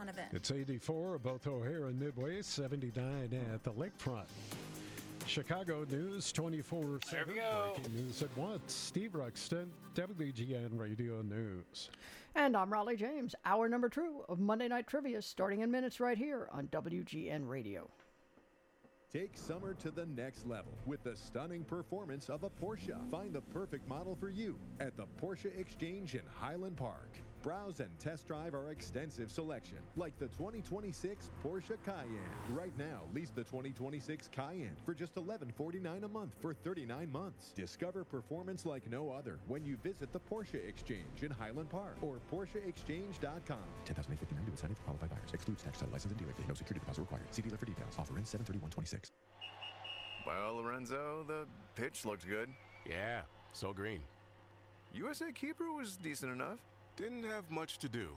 on event. It's 84 at both O'Hare and Midway, 79 at the lakefront. Chicago News 24/7. There we go. Breaking news at once. Steve Ruxton, WGN Radio News. And I'm Raleigh James. Hour number 2 of Monday Night Trivia starting in minutes right here on WGN Radio. Take summer to the next level with the stunning performance of a Porsche. Find the perfect model for you at the Porsche Exchange in Highland Park. Browse and test drive our extensive selection, like the 2026 Porsche Cayenne. Right now, lease the 2026 Cayenne for just $1149 a month for 39 months. Discover performance like no other when you visit the Porsche Exchange in Highland Park or PorscheExchange.com. $10,859 due incentive for qualified buyers. Excludes tax, title, license, and dealer fee. No security deposit required. See dealer for details. Offer ends 7/31/26. Well, Lorenzo, the pitch looked good. Yeah, so green. USA keeper was decent enough. Didn't have much to do.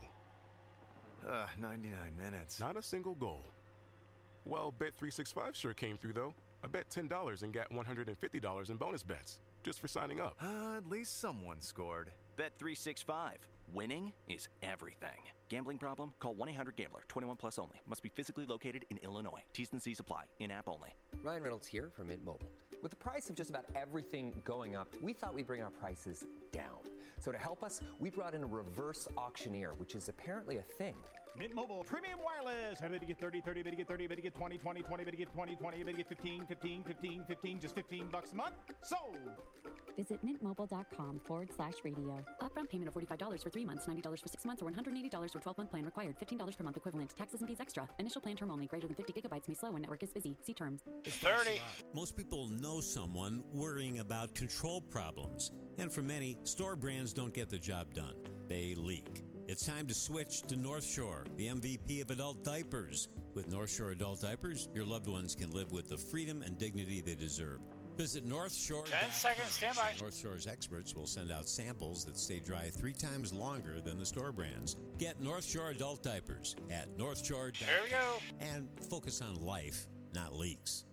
99 minutes. Not a single goal. Well, Bet365 sure came through, though. I bet $10 and got $150 in bonus bets, just for signing up. At least someone scored. Bet365. Winning is everything. Gambling problem? Call 1-800-GAMBLER. 21 plus only. Must be physically located in Illinois. T's and C's apply. In-app only. Ryan Reynolds here from Mint Mobile. With the price of just about everything going up, we thought we'd bring our prices down. So to help us, we brought in a reverse auctioneer, which is apparently a thing. Mint Mobile Premium Wireless. How did you get 30, 30, better get 30, better get 20, 20, 20, better get 20, 20, better get 15, 15, 15, 15, just $15 a month? Sold! Visit mintmobile.com/radio. Upfront payment of $45 for 3 months, $90 for 6 months, or $180 for 12-month plan required. $15 per month equivalent. Taxes and fees extra. Initial plan term only. Greater than 50 gigabytes may slow when network is busy. See terms. 30. Most people know someone worrying about control problems. And for many, store brands don't get the job done. They leak. It's time to switch to North Shore, the MVP of adult diapers. With North Shore adult diapers, your loved ones can live with the freedom and dignity they deserve. Visit North Shore. 10 seconds, stand by. North Shore's experts will send out samples that stay dry 3 times longer than the store brands. Get North Shore adult diapers at North Shore. There we go. And focus on life, not leaks.